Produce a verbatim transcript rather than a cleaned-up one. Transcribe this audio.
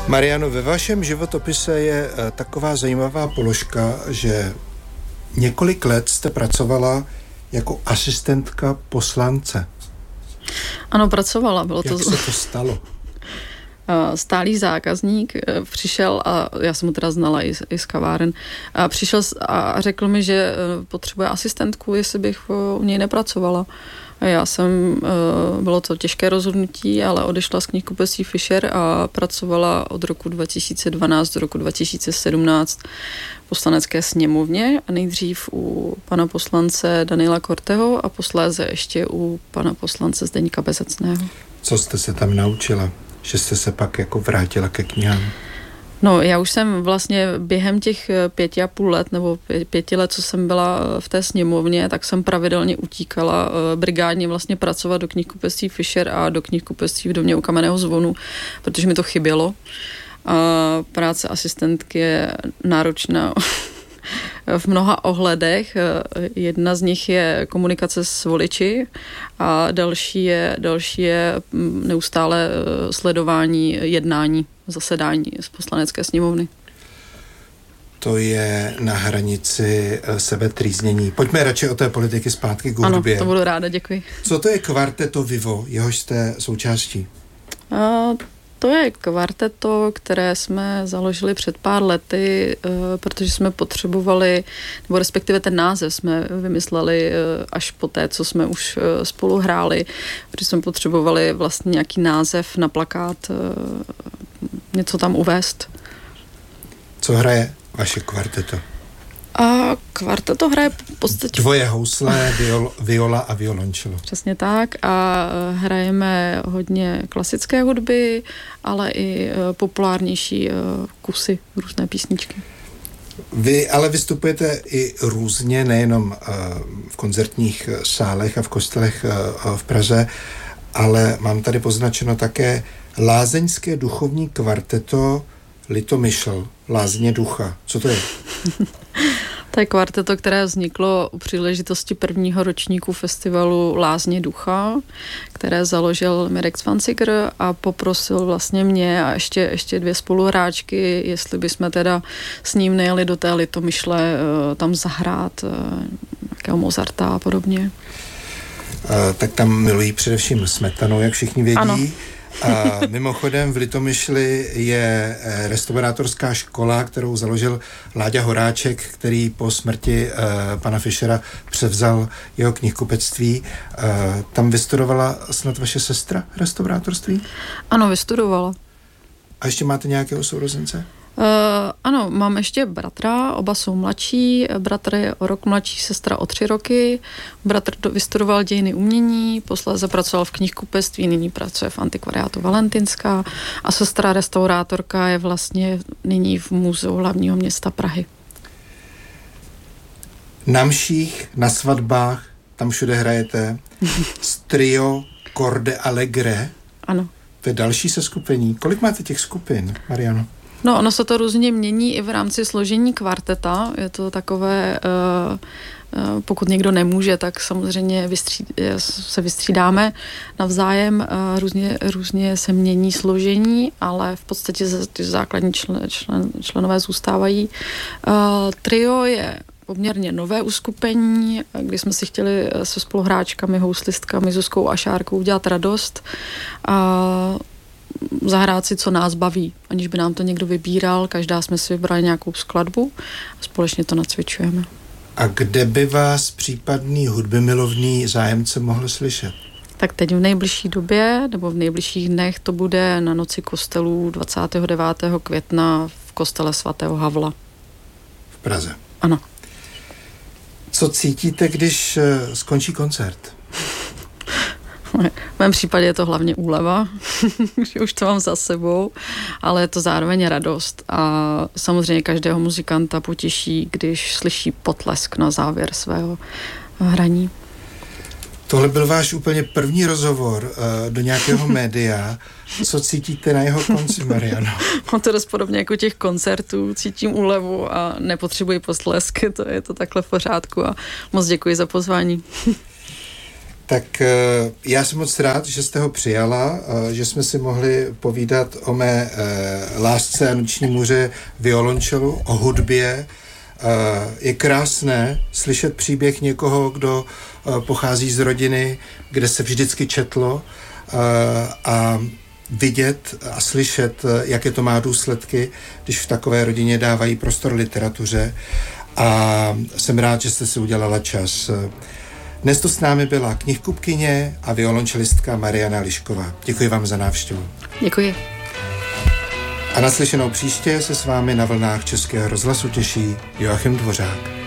Mariano, ve vašem životopise je taková zajímavá položka, že několik let jste pracovala jako asistentka poslance. Ano, pracovala. Bylo Jak to... se to stalo? Stálý zákazník přišel, a já jsem mu teda znala i, i z kaváren, a přišel a řekl mi, že potřebuje asistentku, jestli bych u něj nepracovala. A já jsem, bylo to těžké rozhodnutí, ale odešla z knihkupectví Fischer a pracovala od roku dva tisíce dvanáct do roku dva tisíce sedmnáct v Poslanecké sněmovně a nejdřív u pana poslance Daniela Korteho a posléze ještě u pana poslance Zdeňka Bezecného. Co jste se tam naučila? Že jste se pak jako vrátila ke knihám? No, já už jsem vlastně během těch pěti a půl let nebo pěti let, co jsem byla v té sněmovně, tak jsem pravidelně utíkala brigádně vlastně pracovat do knihkupectví Fischer a do knihkupectví v Domě u Kamenného zvonu, protože mi to chybělo. A práce asistentky je náročná v mnoha ohledech. Jedna z nich je komunikace s voliči a další je, další je neustále sledování jednání, zasedání z Poslanecké sněmovny. To je na hranici sebetrýznění. Pojďme radši o té politiky zpátky k hudbě. Ano, to budu ráda, děkuji. Co to je kvarteto Vivo, jehož jste součástí? A to je kvarteto, které jsme založili před pár lety, protože jsme potřebovali, nebo respektive ten název jsme vymysleli až po té, co jsme už spolu hráli, protože jsme potřebovali vlastně nějaký název na plakát, něco tam uvést. Co hraje vaše kvarteto? A kvarteto hraje v podstatě... Dvoje housle, viol, viola a violončelo. Přesně tak a hrajeme hodně klasické hudby, ale i populárnější kusy, různé písničky. Vy ale vystupujete i různě, nejenom v koncertních sálech a v kostelech v Praze, ale mám tady poznačeno také lázeňské duchovní kvarteto Litomyšl, Lázně ducha. Co to je? To je kvarteto, které vzniklo u příležitosti prvního ročníku festivalu Lázně ducha, které založil Mirek Zwanziger a poprosil vlastně mě a ještě, ještě dvě spoluhráčky, jestli bychom teda s ním nejeli do té Litomyšle tam zahrát nějakého Mozarta a podobně. A, tak tam milují především smetanu, jak všichni vědí. Ano. A mimochodem v Litomyšli je restaurátorská škola, kterou založil Láďa Horáček, který po smrti uh, pana Fischera převzal jeho knihkupectví. Uh, tam vystudovala snad vaše sestra restaurátorství? Ano, vystudovala. A ještě máte nějakého sourozence? Uh, ano, mám ještě bratra, oba jsou mladší, bratr je o rok mladší, sestra o tři roky, bratr do, vystudoval dějiny umění, posléze pracoval v knihkupectví, nyní pracuje v antikvariátu Valentinská a sestra restaurátorka je vlastně nyní v muzeu hlavního města Prahy. Na mších, na svatbách, tam všude hrajete s trio Corde Allegre. Ano. To je další seskupení. Kolik máte těch skupin, Mariano? No, ono se to různě mění i v rámci složení kvarteta. Je to takové, pokud někdo nemůže, tak samozřejmě vystří, se vystřídáme navzájem. Různě, různě se mění složení, ale v podstatě základní člen, člen, členové zůstávají. Trio je poměrně nové uskupení, kdy jsme si chtěli se spoluhráčkami, houslistkami, Zuzkou a Šárkou udělat radost a zahrát si, co nás baví, aniž by nám to někdo vybíral. Každá jsme si vybrali nějakou skladbu a společně to nacvičujeme. A kde by vás případný hudbymilovný zájemce mohl slyšet? Tak teď v nejbližší době, nebo v nejbližších dnech to bude na Noci kostelů dvacátého devátého května v kostele svatého Havla. V Praze? Ano. Co cítíte, když skončí koncert? V mém případě je to hlavně úleva, že už to mám za sebou, ale je to zároveň radost a samozřejmě každého muzikanta potěší, když slyší potlesk na závěr svého hraní. Tohle byl váš úplně první rozhovor uh, do nějakého média. Co cítíte na jeho konci, Mariano? Mám to dost podobně jako těch koncertů, cítím úlevu a nepotřebuji potlesk, to je to takhle v pořádku a moc děkuji za pozvání. Tak já jsem moc rád, že jste ho přijala, že jsme si mohli povídat o mé lásce a noční můře violončelu, o hudbě. Je krásné slyšet příběh někoho, kdo pochází z rodiny, kde se vždycky četlo, a vidět a slyšet, jaké to má důsledky, když v takové rodině dávají prostor literatuře. A jsem rád, že jste si udělala čas. Dnes to s námi byla knihkupkyně a violončelistka Mariana Lišková. Děkuji vám za návštěvu. Děkuji. A naslyšenou příště se s vámi na vlnách Českého rozhlasu těší Joachim Dvořák.